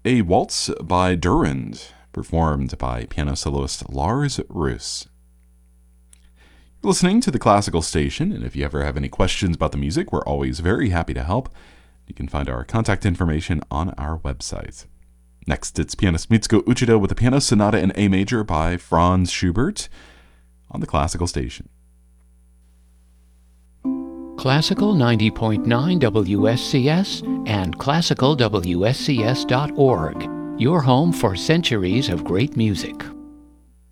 a waltz by Durand, performed by piano soloist Lars Roos. You're listening to the Classical Station, and if you ever have any questions about the music, we're always very happy to help. You can find our contact information on our website. Next, it's pianist Mitsuko Uchida with the Piano Sonata in A Major by Franz Schubert on the Classical Station. Classical 90.9 WSCS and classicalwscs.org, your home for centuries of great music.